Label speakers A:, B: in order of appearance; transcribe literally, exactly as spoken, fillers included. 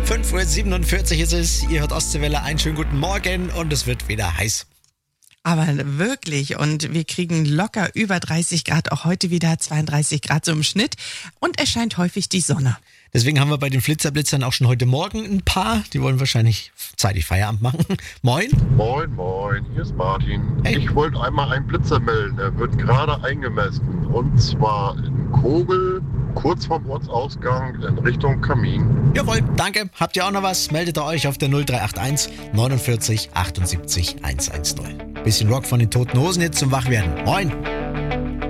A: fünf Uhr siebenundvierzig ist es. Ihr hört Ostseewelle. Einen schönen guten Morgen und es wird wieder heiß.
B: Aber wirklich, und wir kriegen locker über dreißig Grad, auch heute wieder zweiunddreißig Grad so im Schnitt, und es scheint häufig die Sonne.
A: Deswegen haben wir bei den Flitzerblitzern auch schon heute Morgen ein paar, die wollen wahrscheinlich zeitig Feierabend machen. Moin.
C: Moin, moin, hier ist Martin.
A: Hey.
C: Ich wollte einmal einen Blitzer melden, der wird gerade eingemessen, und zwar in Kogel, kurz vorm Ortsausgang in Richtung Kamin.
A: Jawohl, danke. Habt ihr auch noch was? Meldet ihr euch auf der null drei acht eins neunundvierzig achtundsiebzig hundertzehn. Bisschen Rock von den Toten Hosen jetzt zum Wachwerden. Moin.